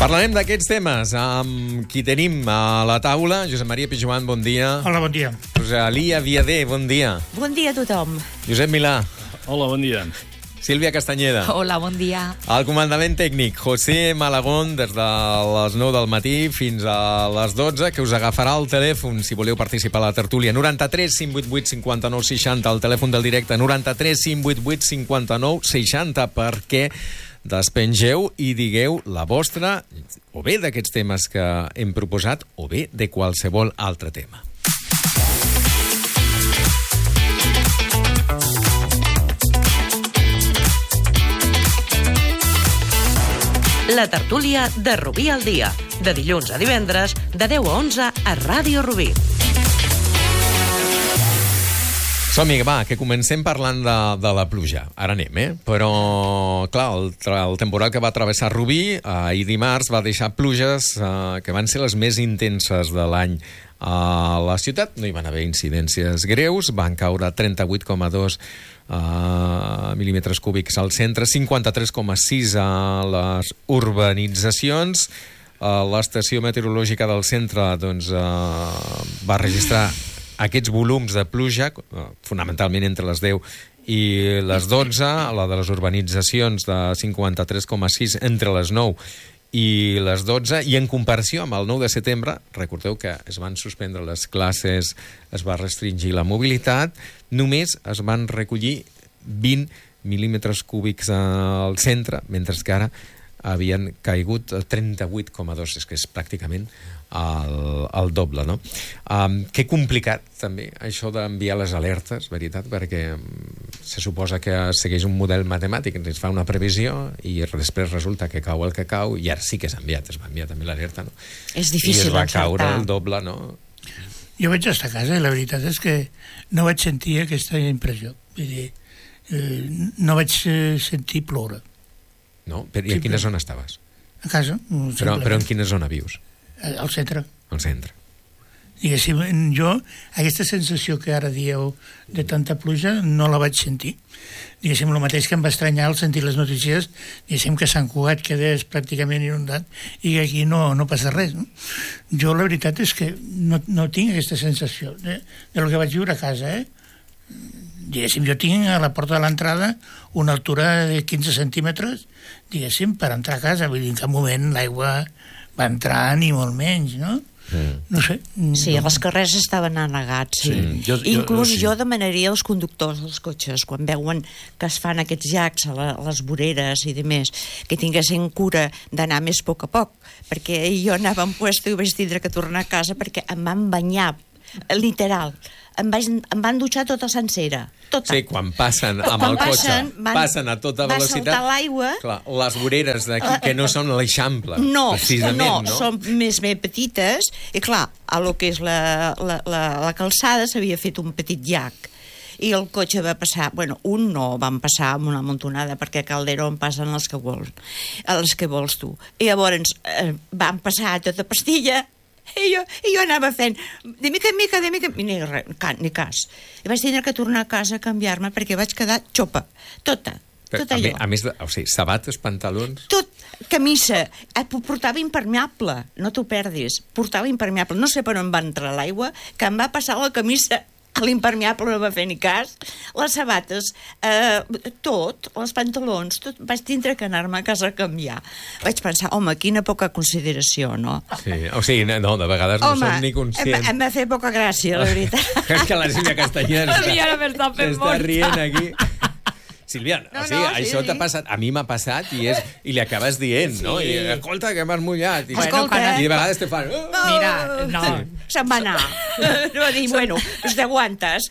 Parlarem d'aquests temes amb qui tenim a la taula. Josep Maria Pijuan, bon dia. Hola, bon dia. Rosalia Viader, bon dia. Bon dia a tothom. Josep Milà. Hola, bon dia. Sílvia Castanyeda. Hola, bon dia. El comandament tècnic, José Malagón, des de les 9 del matí fins a les 12, que us agafarà el telèfon si voleu participar a la tertúlia. 93 588 59 60, el telèfon del directe, 93 588 59 60, perquè despengeu i digueu la vostra, o bé d'aquests temes que hem proposat, o bé de qualsevol altre tema. La tertúlia de Rubí al dia, de dilluns a divendres, de 10 a 11 a Ràdio Rubí. Som-hi, va, que comencem parlant de la pluja. Ara anem, Però, clar, el temporal que va travessar Rubí ahir dimarts va deixar pluges que van ser les més intenses de l'any a la ciutat. No hi van haver incidències greus, van caure 38,2 mil·límetres cúbics al centre, 53,6 a les urbanitzacions. L'estació meteorològica del centre va registrar aquests volums de pluja, fonamentalment entre les 10 i les 12, la de les urbanitzacions de 53,6 entre les 9 i les 12, i en comparació amb el 9 de setembre, recordeu que es van suspendre les classes, es va restringir la mobilitat, només es van recollir 20 mil·límetres cúbics al centre, mentre que ara havien caigut 38,2, és que és pràcticament el doble, no? Que complicat, també, això d'enviar les alertes, veritat, perquè se suposa que segueix un model matemàtic, ens fa una previsió i després resulta que cau el que cau, i ara sí que s'ha enviat, es va enviar també l'alerta, no? És difícil i es va encertar. caure el doble, no? Jo vaig estar a casa i la veritat és que no vaig sentir aquesta impressió. Vull dir, no vaig sentir ploure. No? I a quina zona estaves? A casa. Però en quina zona vius? Al centre. Al centre. Diguéssim, jo, aquesta sensació que ara dieu de tanta pluja, no la vaig sentir. Diguéssim, el mateix que em va estranyar al sentir les notícies, diguéssim que Sant Cugat quedés pràcticament inundat i que aquí no passa res, no? Jo la veritat és que no tinc aquesta sensació de lo que vaig viure a casa, Diguéssim, jo tinc a la porta de l'entrada una altura de 15 centímetres, diguéssim, per entrar a casa. Vull dir, en cap moment l'aigua va entrar ni molt menys, no? No sé. Sí, els carrers estaven anegats, sí. Inclús jo demanaria als conductors dels cotxes, quan veuen que es fan aquests llacs a les voreres i demés, que tinguessin cura d'anar més a poc, perquè jo anava en puesto i vaig tindre que tornar a casa perquè em van banyar, literal. Em van dutxar tota sencera, tota. Sí, quan passen amb el cotxe, passen a tota velocitat. Va saltar l'aigua. Clar, les voreres d'aquí, que no són l'Eixample, precisament, no? Són més petites, i clar, a lo que és la calçada s'havia fet un petit llac. I el cotxe va passar, van passar amb una muntonada, perquè a Calderón passen els que vols tu. I llavors van passar tota pastilla, i jo anava fent de mica en mica, ni cas. I vaig tenir que tornar a casa a canviar-me perquè vaig quedar xopa, tot allò. A més, sabates, pantalons... Tot, camisa, portava impermeable, no t'ho perdis, portava impermeable, no sé per on va entrar l'aigua, que em va passar la camisa a l'impermeable, no va fer ni cas, les sabates, tot, els pantalons, tot, vaig tindre que anar-me a casa a canviar. Vaig pensar, home, quina poca consideració, no? Sí, o sigui, no, de vegades no som ni conscients. Em va fer poca gràcia, la veritat. És que la Sílvia Castanyeda s'està rient aquí. Sílvia, això t'ha passat, a mi m'ha passat i li acabes dient, no? I, escolta, que m'has mullat. I de vegades te fan... Mira, no, se'n va anar. Va dir, es t'aguantes.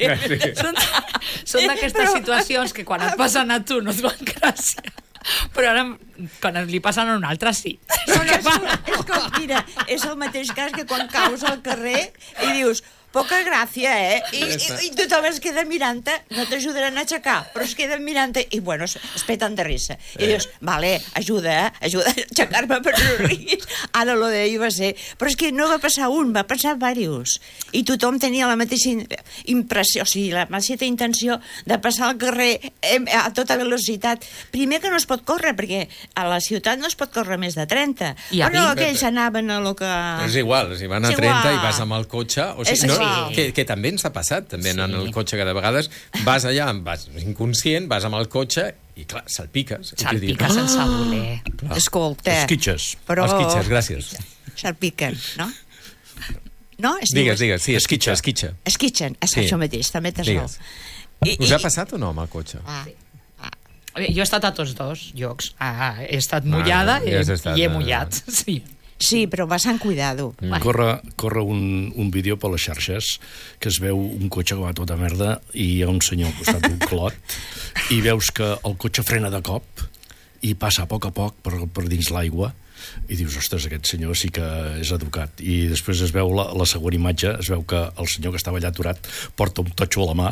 Són d'aquestes situacions que quan et passen a tu no et fan gràcia, però ara quan li passen a un altre sí. És com, mira, és el mateix cas que quan caus al carrer i dius, poca gràcia, I tothom es queda mirant-te, no t'ajudaran a aixecar, però es queden mirant-te, i bueno, es peten de risa. I dius, vale, ajuda a aixecar-me per no rir. Ara lo d'ell va ser... Però és que no va passar un, va passar diversos. I tothom tenia la mateixa impressió, o sigui, la mateixa intenció de passar al carrer a tota velocitat. Primer que no es pot córrer, perquè a la ciutat no es pot córrer més de 30. I a però 20. aquells anaven a lo que... És igual, si van a És 30 igual. i vas amb el cotxe... O sigui, És no, així. que també ens ha passat, també anant en el cotxe, que de vegades vas allà, vas inconscient, vas amb el cotxe i, clar, salpiques. Salpica sense voler. Escolta... Esquitxes. Però... Els quitxes, gràcies. Salpiquen, no? No? Digues, sí, esquitxa. Esquitxen, és Sí. això mateix, també t'has raó. Digues. Us ha passat o no amb el cotxe? Jo he estat a tots dos llocs. He estat mullada ja has estat, i he mullat. Sí. Sí, però vas amb cuidado. Corre un vídeo per les xarxes que es veu un cotxe que va tota merda i hi ha un senyor al costat d'un clot i veus que el cotxe frena de cop i passa a poc per dins l'aigua i dius, ostres, aquest senyor sí que és educat. I després es veu la següent imatge, es veu que el senyor que estava allà aturat porta un totxo a la mà.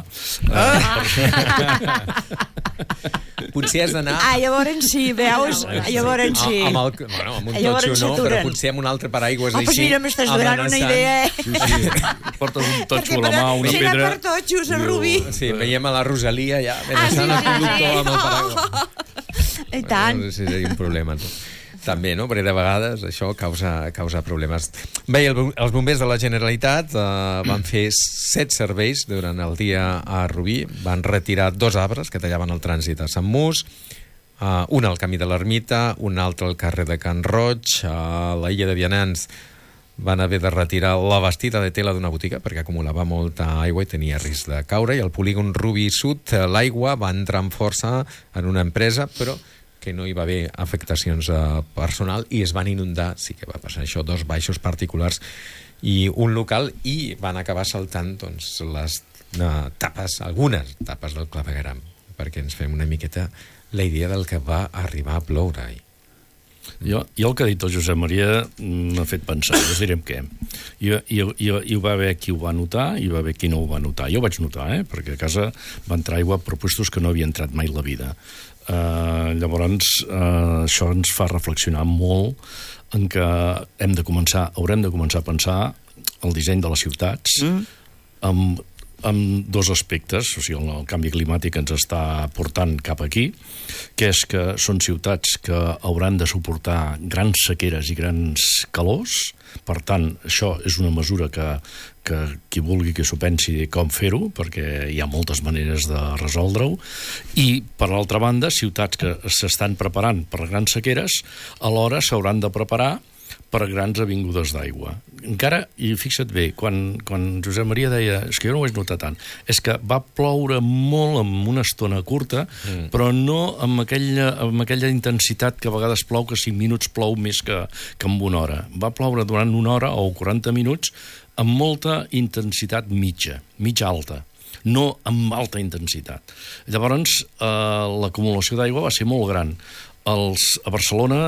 Potser has d'anar... Llavors sí, veus? Llavors sí. Amb un Llavors totxo no, s'aturen. però potser amb un altre paraigües Pues així... mira, m'estàs donant una idea, Sí. Portes un totxo a la mà, una Serà pedra... per totxos, el Rubí. Sí, veiem a la Rosalia ja, sí, amenaçant el sí, conductor sí. amb el paraigües. I tant. Sí, seria un problema. També, no? Perquè de vegades això causa problemes. Bé, els bombers de la Generalitat van fer 7 serveis durant el dia a Rubí. Van retirar 2 arbres que tallaven el trànsit a Sant Mus, un al camí de l'Ermita, un altre al carrer de Can Roig, a la illa de Vianants van haver de retirar la bastida de tela d'una botiga perquè acumulava molta aigua i tenia risc de caure, i al polígon Rubí Sud l'aigua va entrar amb força en una empresa, però que no hi va haver afectacions personal i es van inundar, sí que va passar això, 2 baixos particulars i un local, i van acabar saltant doncs, les tapes, algunes tapes del clavegueram, perquè ens fem una miqueta la idea del que va arribar a ploure ahir. Jo el que ha dit el Josep Maria m'ha fet pensar, us direm què. Hi va haver qui ho va notar i hi va haver qui no ho va notar. Jo ho vaig notar, perquè a casa va entrar aigua per puestos que no havia entrat mai la vida. Llavors, això ens fa reflexionar molt en que haurem de començar a pensar el disseny de les ciutats amb 2 aspectes, o sigui, el canvi climàtic ens està portant cap aquí, que és que són ciutats que hauran de suportar grans sequeres i grans calors. Per tant, això és una mesura que qui vulgui que s'ho pensi com fer-ho, perquè hi ha moltes maneres de resoldre-ho. I, per l'altra banda, ciutats que s'estan preparant per grans sequeres, alhora s'hauran de preparar per grans avingudes d'aigua. Encara, i fixa't bé, quan Josep Maria deia, és que jo no ho he notat tant, és que va ploure molt en una estona curta, però no amb aquella intensitat que a vegades plou, que 5 minuts plou més que en una hora. Va ploure durant 1 hora o 40 minuts amb molta intensitat mitja alta, no amb alta intensitat. Llavors, l'acumulació d'aigua va ser molt gran. A Barcelona